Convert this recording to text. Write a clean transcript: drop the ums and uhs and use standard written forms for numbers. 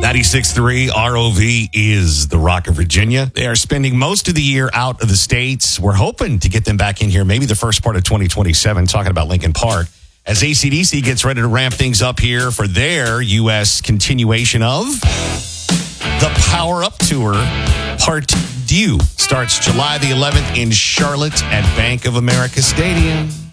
96.3 ROV is the Rock of Virginia. They are spending most of the year out of the States. We're hoping to get them back in here, maybe the first part of 2027, talking about Lincoln Park, as AC/DC gets ready to ramp things up here for their U.S. continuation of the Power Up Tour. Part Due starts July the 11th in Charlotte at Bank of America Stadium.